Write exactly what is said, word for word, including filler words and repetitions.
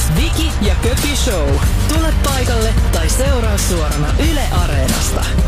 Viki ja Köpi Show. Tule paikalle tai seuraa suorana Yle Areenasta.